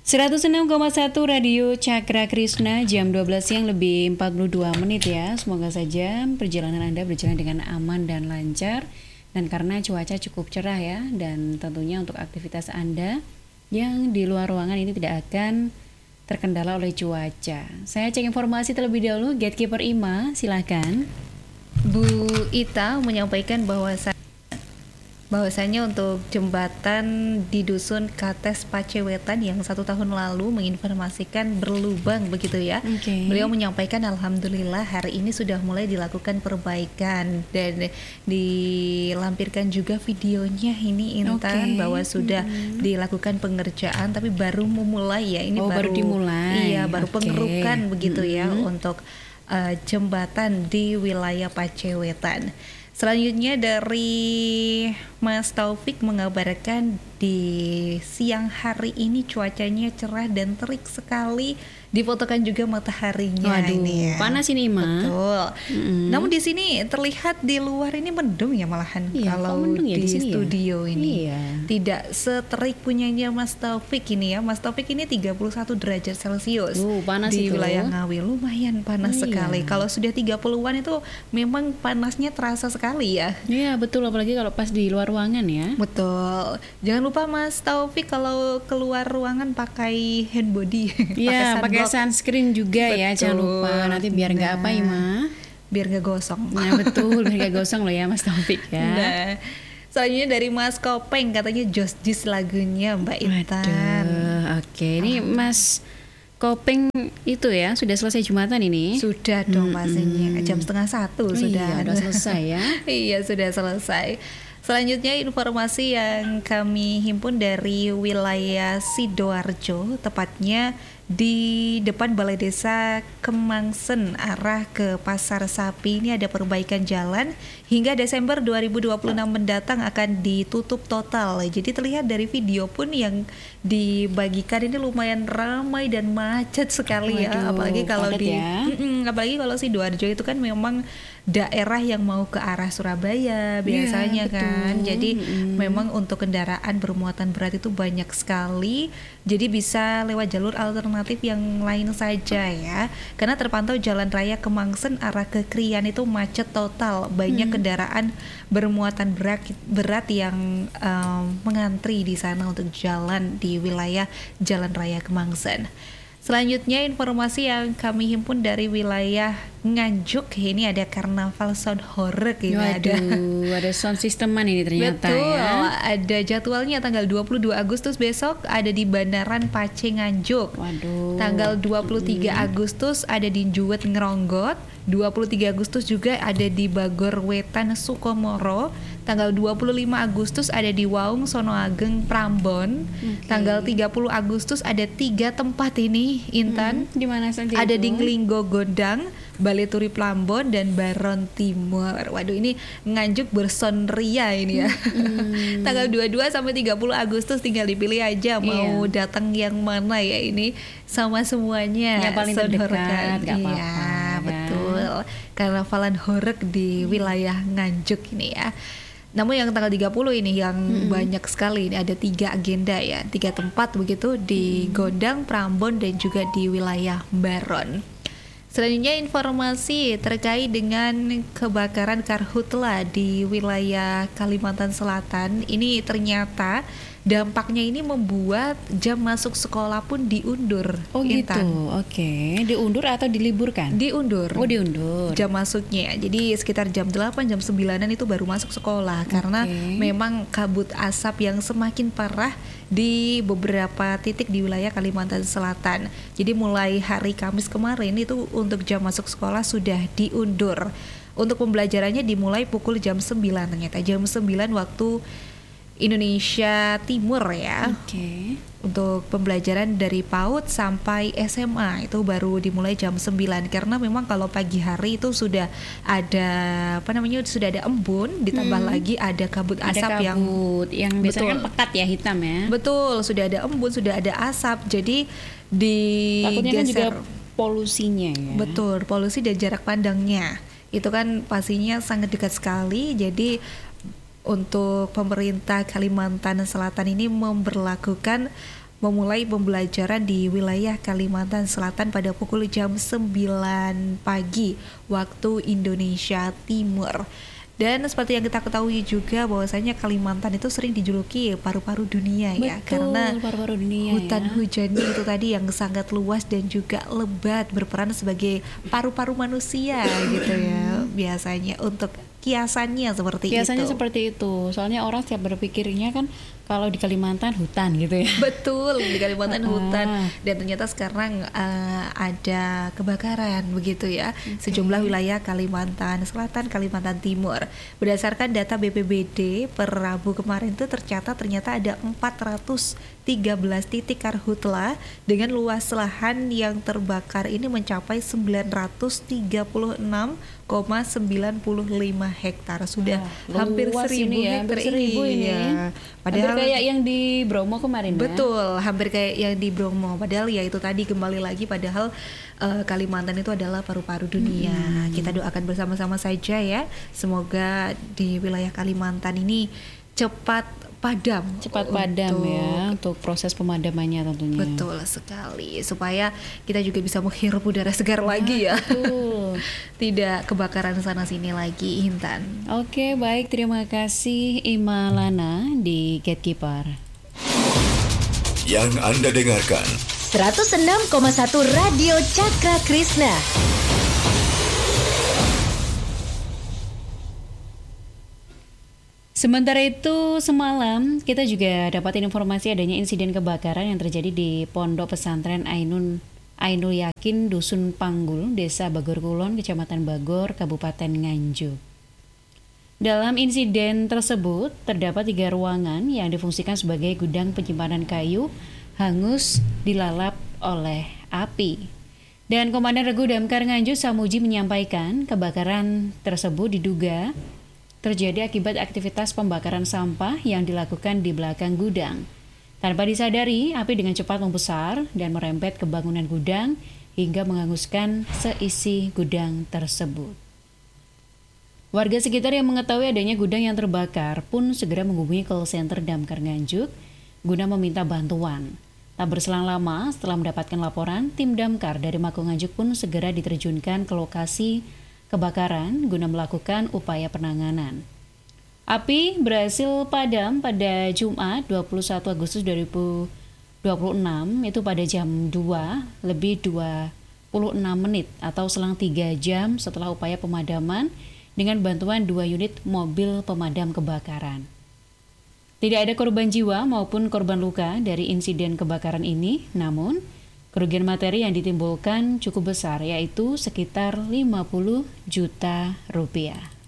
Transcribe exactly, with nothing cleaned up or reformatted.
seratus enam koma satu Radio Cakra Krishna, jam dua belas siang lebih empat puluh dua menit ya. Semoga saja perjalanan Anda berjalan dengan aman dan lancar. Dan karena cuaca cukup cerah ya, dan tentunya untuk aktivitas Anda yang di luar ruangan ini tidak akan terkendala oleh cuaca. Saya cek informasi terlebih dahulu. Gatekeeper Ima, silakan. Bu Ita menyampaikan bahwa bahwasanya untuk jembatan di dusun Kates Pacewetan yang satu tahun lalu menginformasikan berlubang begitu ya. Okay. Beliau menyampaikan alhamdulillah hari ini sudah mulai dilakukan perbaikan dan dilampirkan juga videonya ini Intan, okay, bahwa sudah hmm. dilakukan pengerjaan tapi baru memulai ya. Ini oh, baru, baru dimulai. Iya, baru okay. pengerukan begitu hmm. ya untuk uh, jembatan di wilayah Pacewetan. Selanjutnya dari Mas Taufik mengabarkan di siang hari ini cuacanya cerah dan terik sekali. Difotokan juga mataharinya. Waduh, ini ya. Panas ini mah. Betul. Mm-hmm. Namun di sini terlihat di luar ini mendung ya malahan. Iya, kalau ya di, di studio ya? ini. Iya. Tidak seterik punyanya Mas Taufik ini ya. Mas Taufik ini tiga puluh satu derajat Celcius. Uh, panas di itu. wilayah Ngawi lumayan panas oh, sekali. Iya. Kalau sudah tiga puluhan itu memang panasnya terasa sekali ya. Iya, betul, apalagi kalau pas di luar ruangan ya. Betul. Jangan lupa Mas Taufik kalau keluar ruangan pakai hand body. Iya, pakai sunscreen juga. Juga betul. Ya, jangan lupa nanti biar nggak nah, apa Ima, biar nggak gosong. Nah betul, biar nggak gosong loh ya Mas Taufik ya. Nah, selanjutnya dari Mas Kopeng katanya Jos Jis lagunya Mbak Intan. Oke, ini ah. Mas Kopeng itu ya sudah selesai Jumatan ini? Sudah dong pastinya, hmm. jam setengah satu oh, sudah. Iya, sudah selesai ya. Iya sudah selesai. Selanjutnya informasi yang kami himpun dari wilayah Sidoarjo, tepatnya di depan Balai Desa Kemangsen arah ke Pasar Sapi. Ini ada perbaikan jalan hingga Desember dua ribu dua puluh enam mendatang akan ditutup total. Jadi terlihat dari video pun yang dibagikan ini lumayan ramai dan macet sekali. Waduh, ya apalagi kalau di ya. apalagi kalau Sidoarjo itu kan memang daerah yang mau ke arah Surabaya biasanya ya, kan. Jadi mm. memang untuk kendaraan bermuatan berat itu banyak sekali. Jadi bisa lewat jalur alternatif yang lain saja ya. Karena terpantau jalan raya Kemangsen arah ke Krian itu macet total. Banyak mm. kendaraan bermuatan berat berat yang um, mengantri di sana untuk jalan di wilayah jalan raya Kemangsen. Selanjutnya informasi yang kami himpun dari wilayah Nganjuk, ini ada karnaval sound horror ini. Waduh, ada ada sound systeman ini ternyata. Betul, ya. Ada jadwalnya tanggal dua puluh dua Agustus besok ada di Bandaran Pace Nganjuk. Waduh. Tanggal dua puluh tiga hmm. Agustus ada di Juwet Ngeronggot. dua puluh tiga Agustus juga ada di Bagor Wetan Sukomoro. Tanggal dua puluh lima Agustus ada di Waung Sonoageng Prambon. Okay. Tanggal tiga puluh Agustus ada tiga tempat ini Intan. Hmm, di mana saja? Ada itu? di Nglinggo Gondang, Baleturi Plambon dan Baron Timur. Waduh, ini Nganjuk bersonria ini ya. Hmm. Tanggal dua puluh dua sampai tiga puluh Agustus tinggal dipilih aja mau yeah. datang yang mana ya ini sama semuanya. Yang paling terdekat, enggak apa-apa. Iya, betul. Karnavalan horeg di wilayah Nganjuk ini ya. Namun yang tanggal tiga puluh ini yang mm-hmm. banyak sekali, ini ada tiga agenda ya, tiga tempat begitu di mm-hmm. Gondang, Prambon dan juga di wilayah Baron. Selanjutnya informasi terkait dengan kebakaran karhutla di wilayah Kalimantan Selatan. Ini ternyata dampaknya ini membuat jam masuk sekolah pun diundur. Oh Intan. Gitu, oke. Okay. Diundur atau diliburkan? Diundur. Oh diundur. Jam masuknya, jadi sekitar jam delapan, jam sembilanan itu baru masuk sekolah. Okay. Karena memang kabut asap yang semakin parah di beberapa titik di wilayah Kalimantan Selatan. Jadi mulai hari Kamis kemarin itu untuk jam masuk sekolah sudah diundur. Untuk pembelajarannya dimulai pukul jam sembilan ternyata. Jam sembilan waktu Indonesia Timur ya. Oke. Okay. Untuk pembelajaran dari PAUD sampai S M A itu baru dimulai jam sembilan karena memang kalau pagi hari itu sudah ada apa namanya sudah ada embun ditambah hmm. lagi ada kabut asap ada kabut, yang yang biasanya kan pekat ya hitam ya. Betul, sudah ada embun, sudah ada asap. Jadi digeser. Takutnya kan juga polusinya ya. Betul, polusi dan jarak pandangnya. Itu kan pastinya sangat dekat sekali. Jadi untuk pemerintah Kalimantan Selatan ini memberlakukan memulai pembelajaran di wilayah Kalimantan Selatan pada pukul jam sembilan pagi waktu Indonesia Timur. Dan seperti yang kita ketahui juga bahwasanya Kalimantan itu sering dijuluki paru-paru dunia. Betul, ya karena paru-paru dunia, hutan ya. hujannya itu tadi yang sangat luas dan juga lebat, berperan sebagai paru-paru manusia gitu ya biasanya untuk kiasannya seperti Biasanya itu. seperti itu. Soalnya orang setiap berpikirnya kan kalau di Kalimantan hutan gitu ya. Betul, di Kalimantan Ah. hutan, dan ternyata sekarang uh, ada kebakaran begitu ya. Sejumlah wilayah Kalimantan Selatan, Kalimantan Timur. Berdasarkan data B P B D per Rabu kemarin itu tercatat ternyata ada empat ratus tiga belas titik karhutla dengan luas lahan yang terbakar ini mencapai sembilan ratus tiga puluh enam koma sembilan lima hektar. Sudah Wah, hampir luas seribu ini ya, hektar. hampir seribu ini. Iya. Hampir kayak yang di Bromo kemarin. Betul, hampir kayak yang di Bromo. Padahal ya itu tadi kembali lagi padahal uh, Kalimantan itu adalah paru-paru dunia. Hmm. Kita doakan bersama-sama saja ya. Semoga di wilayah Kalimantan ini cepat padam. Cepat padam untuk, ya untuk proses pemadamannya tentunya. Betul sekali. Supaya kita juga bisa menghirup udara segar lagi ya. Betul. Tidak kebakaran sana sini lagi, Intan. Oke, baik, terima kasih Ima Lana di Gatekeeper. Yang Anda dengarkan seratus enam koma satu Radio Cakra Krishna. Sementara itu, semalam kita juga dapat informasi adanya insiden kebakaran yang terjadi di Pondok Pesantren Ainun Ainul Yakin Dusun Panggul, Desa Bagor Kulon, Kecamatan Bagor, Kabupaten Nganjuk. Dalam insiden tersebut, terdapat tiga ruangan yang difungsikan sebagai gudang penyimpanan kayu hangus dilalap oleh api. Dan Komandan Regu Damkar Nganjuk Samuji menyampaikan kebakaran tersebut diduga terjadi akibat aktivitas pembakaran sampah yang dilakukan di belakang gudang. Tanpa disadari, api dengan cepat membesar dan merembet ke bangunan gudang hingga menghanguskan seisi gudang tersebut. Warga sekitar yang mengetahui adanya gudang yang terbakar pun segera menghubungi call center Damkar Nganjuk guna meminta bantuan. Tak berselang lama, setelah mendapatkan laporan, tim Damkar dari Mako Nganjuk pun segera diterjunkan ke lokasi kebakaran guna melakukan upaya penanganan. Api berhasil padam pada Jumat dua puluh satu Agustus dua ribu dua puluh enam, itu pada jam dua lebih dua puluh enam menit atau selang tiga jam setelah upaya pemadaman dengan bantuan dua unit mobil pemadam kebakaran. Tidak ada korban jiwa maupun korban luka dari insiden kebakaran ini, namun kerugian materi yang ditimbulkan cukup besar, yaitu sekitar lima puluh juta rupiah.